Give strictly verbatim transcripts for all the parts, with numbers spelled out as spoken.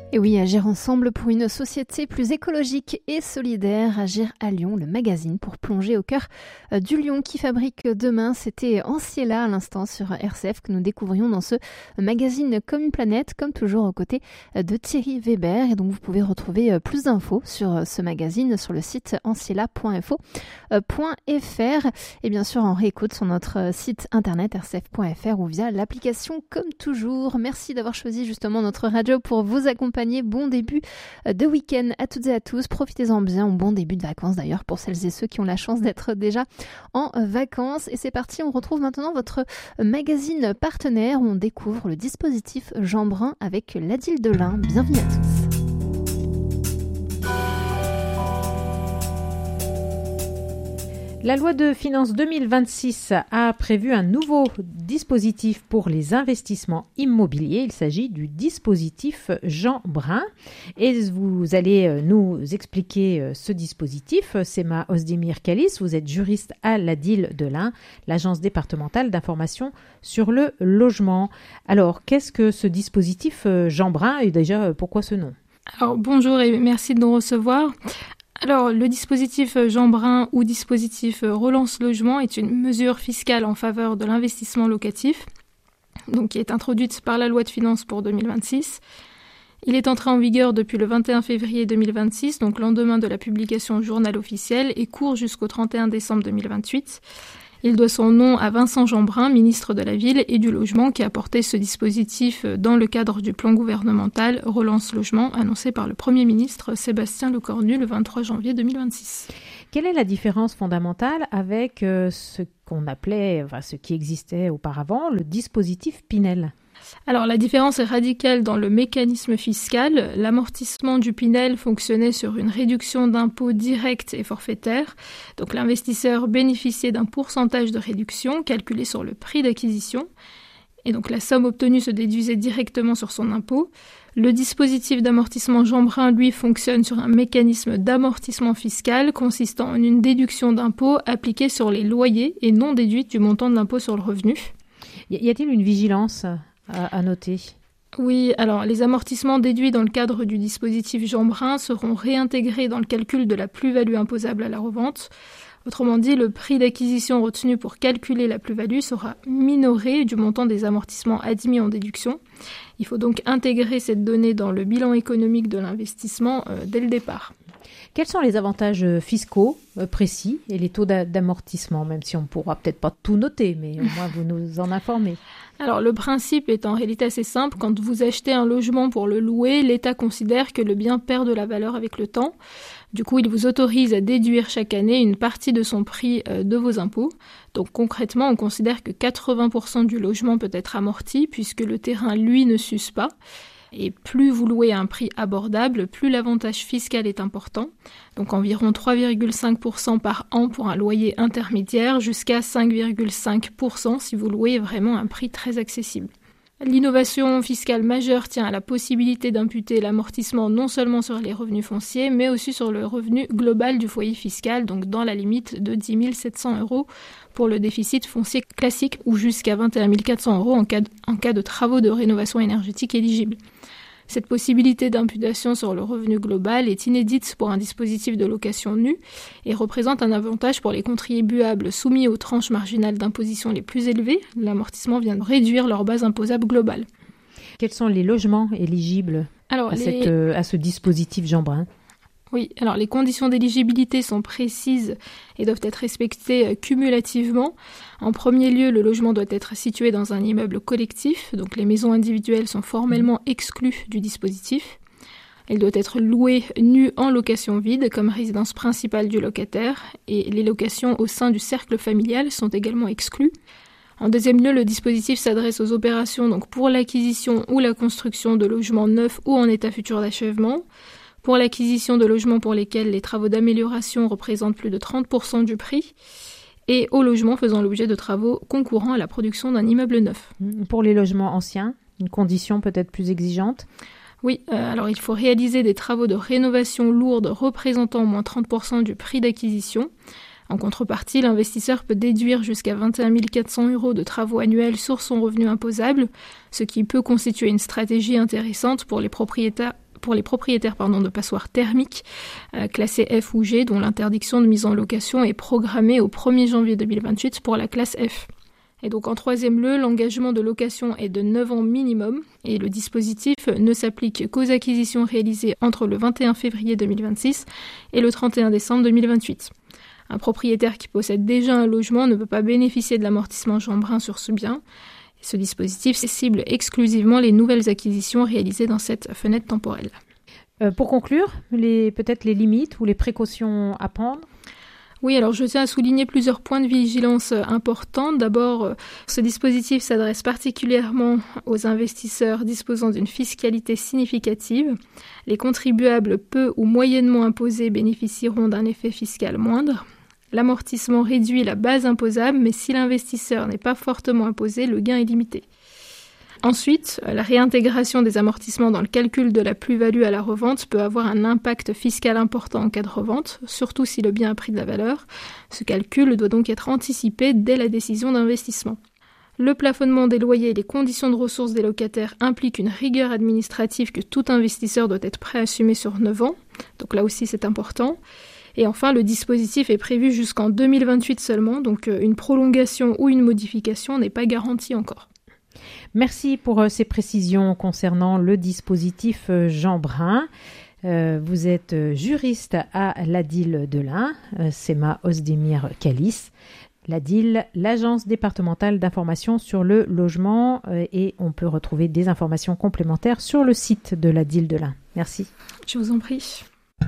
Et oui, agir ensemble pour une société plus écologique et solidaire. Agir à Lyon, le magazine pour plonger au cœur du Lyon qui fabrique demain. C'était Anciela à l'instant sur R C F que nous découvrions dans ce magazine Comme une planète, comme toujours aux côtés de Thierry Weber. Et donc vous pouvez retrouver plus d'infos sur ce magazine sur le site anciela point f o point f r et bien sûr en réécoute sur notre site internet r c f point f r ou via l'application Comme toujours. Merci d'avoir choisi justement notre radio pour vous accompagner. Bon début de week-end à toutes et à tous. Profitez-en bien. Bon début de vacances d'ailleurs pour celles et ceux qui ont la chance d'être déjà en vacances. Et c'est parti, on retrouve maintenant votre magazine partenaire où on découvre le dispositif Jean Brun avec l'A D I L de l'Ain. Bienvenue à tous. La loi de finances deux mille vingt-six a prévu un nouveau dispositif pour les investissements immobiliers. Il s'agit du dispositif Jean Brun. Et vous allez nous expliquer ce dispositif. Sema Özdemir Kalis, vous êtes juriste à l'A D I L de l'Ain, l'agence départementale d'information sur le logement. Alors, qu'est-ce que ce dispositif Jean Brun et déjà, pourquoi ce nom ? Alors, bonjour et merci de nous recevoir. Alors, le dispositif Jean Brun ou dispositif Relance Logement est une mesure fiscale en faveur de l'investissement locatif, donc qui est introduite par la loi de finances pour deux mille vingt-six. Il est entré en vigueur depuis le vingt et un février deux mille vingt-six, donc lendemain de la publication au journal officiel, et court jusqu'au trente et un décembre deux mille vingt-huit. Il doit son nom à Vincent Jean Brun, ministre de la Ville et du Logement, qui a porté ce dispositif dans le cadre du plan gouvernemental Relance Logement, annoncé par le Premier ministre Sébastien Lecornu le vingt-trois janvier deux mille vingt-six. Quelle est la différence fondamentale avec euh, ce qu'on appelait, enfin, ce qui existait auparavant, le dispositif Pinel ? Alors la différence est radicale dans le mécanisme fiscal. L'amortissement du Pinel fonctionnait sur une réduction d'impôts directe et forfaitaire. Donc l'investisseur bénéficiait d'un pourcentage de réduction calculé sur le prix d'acquisition. Et donc la somme obtenue se déduisait directement sur son impôt. Le dispositif d'amortissement Jean Brun, lui, fonctionne sur un mécanisme d'amortissement fiscal consistant en une déduction d'impôt appliquée sur les loyers et non déduite du montant de l'impôt sur le revenu. Y a-t-il une vigilance à noter ? Oui, alors les amortissements déduits dans le cadre du dispositif Jean Brun seront réintégrés dans le calcul de la plus-value imposable à la revente. Autrement dit, le prix d'acquisition retenu pour calculer la plus-value sera minoré du montant des amortissements admis en déduction. Il faut donc intégrer cette donnée dans le bilan économique de l'investissement euh, dès le départ. Quels sont les avantages fiscaux euh, précis et les taux d'a- d'amortissement, même si on ne pourra peut-être pas tout noter, mais au moins vous nous en informez. Alors le principe est en réalité assez simple. Quand vous achetez un logement pour le louer, l'État considère que le bien perd de la valeur avec le temps. Du coup, il vous autorise à déduire chaque année une partie de son prix euh, de vos impôts. Donc concrètement, on considère que quatre-vingts pour cent du logement peut être amorti puisque le terrain, lui, ne s'use pas. Et plus vous louez à un prix abordable, plus l'avantage fiscal est important. Donc environ trois virgule cinq pour cent par an pour un loyer intermédiaire, jusqu'à cinq virgule cinq pour cent si vous louez vraiment à un prix très accessible. L'innovation fiscale majeure tient à la possibilité d'imputer l'amortissement non seulement sur les revenus fonciers, mais aussi sur le revenu global du foyer fiscal, donc dans la limite de dix mille sept cents euros pour le déficit foncier classique ou jusqu'à vingt et un mille quatre cents euros en cas de, en cas de travaux de rénovation énergétique éligibles. Cette possibilité d'imputation sur le revenu global est inédite pour un dispositif de location nue et représente un avantage pour les contribuables soumis aux tranches marginales d'imposition les plus élevées. L'amortissement vient de réduire leur base imposable globale. Quels sont les logements éligibles alors, à, les... cette, euh, à ce dispositif Jean Brun ? Oui, alors les conditions d'éligibilité sont précises et doivent être respectées cumulativement. En premier lieu, le logement doit être situé dans un immeuble collectif, donc les maisons individuelles sont formellement exclues du dispositif. Il doit être loué nu en location vide comme résidence principale du locataire et les locations au sein du cercle familial sont également exclues. En deuxième lieu, le dispositif s'adresse aux opérations donc pour l'acquisition ou la construction de logements neufs ou en état futur d'achèvement, pour l'acquisition de logements pour lesquels les travaux d'amélioration représentent plus de trente pour cent du prix, et aux logements faisant l'objet de travaux concourant à la production d'un immeuble neuf. Pour les logements anciens, une condition peut-être plus exigeante ? Oui, euh, alors il faut réaliser des travaux de rénovation lourde représentant au moins trente pour cent du prix d'acquisition. En contrepartie, l'investisseur peut déduire jusqu'à vingt et un mille quatre cents euros de travaux annuels sur son revenu imposable, ce qui peut constituer une stratégie intéressante pour les propriétaires pour les propriétaires pardon, de passoires thermiques euh, classées F ou G, dont l'interdiction de mise en location est programmée au premier janvier deux mille vingt-huit pour la classe F. Et donc en troisième lieu, l'engagement de location est de neuf ans minimum et le dispositif ne s'applique qu'aux acquisitions réalisées entre le vingt et un février deux mille vingt-six et le trente et un décembre deux mille vingt-huit. Un propriétaire qui possède déjà un logement ne peut pas bénéficier de l'amortissement Jean Brun sur ce bien. Et ce dispositif cible exclusivement les nouvelles acquisitions réalisées dans cette fenêtre temporelle. Euh, pour conclure, les, peut-être les limites ou les précautions à prendre ? Oui, alors je tiens à souligner plusieurs points de vigilance importants. D'abord, ce dispositif s'adresse particulièrement aux investisseurs disposant d'une fiscalité significative. Les contribuables peu ou moyennement imposés bénéficieront d'un effet fiscal moindre. L'amortissement réduit la base imposable, mais si l'investisseur n'est pas fortement imposé, le gain est limité. Ensuite, la réintégration des amortissements dans le calcul de la plus-value à la revente peut avoir un impact fiscal important en cas de revente, surtout si le bien a pris de la valeur. Ce calcul doit donc être anticipé dès la décision d'investissement. Le plafonnement des loyers et les conditions de ressources des locataires impliquent une rigueur administrative que tout investisseur doit être prêt à assumer sur neuf ans. Donc là aussi, c'est important. Et enfin, le dispositif est prévu jusqu'en deux mille vingt-huit seulement, donc une prolongation ou une modification n'est pas garantie encore. Merci pour ces précisions concernant le dispositif Jean Brun. Euh, vous êtes juriste à l'A D I L de l'Ain, Sema Özdemir Kalis. L'A D I L, l'Agence départementale d'information sur le logement, euh, et on peut retrouver des informations complémentaires sur le site de l'A D I L de l'Ain. Merci. Je vous en prie.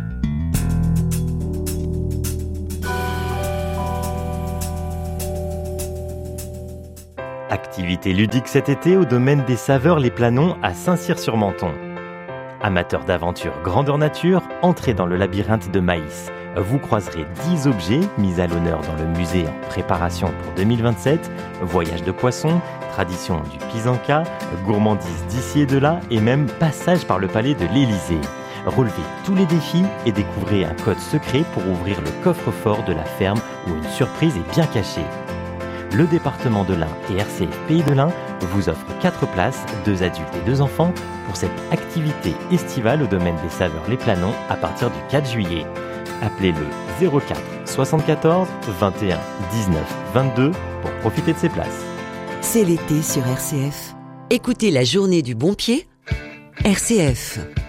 Activité ludique cet été au domaine des Saveurs Les Planons à Saint-Cyr-sur-Menthon. Amateurs d'aventure grandeur nature, entrez dans le labyrinthe de maïs. Vous croiserez dix objets mis à l'honneur dans le musée en préparation pour deux mille vingt-sept, voyage de poissons, tradition du Pisanka, gourmandises d'ici et de là et même passage par le palais de l'Élysée. Relevez tous les défis et découvrez un code secret pour ouvrir le coffre-fort de la ferme où une surprise est bien cachée. Le département de l'Ain et R C F Pays de l'Ain vous offrent quatre places, deux adultes et deux enfants, pour cette activité estivale au domaine des Saveurs Les Planons à partir du quatre juillet. Appelez le zéro quatre soixante-quatorze vingt et un dix-neuf vingt-deux pour profiter de ces places. C'est l'été sur R C F. Écoutez la journée du bon pied, R C F.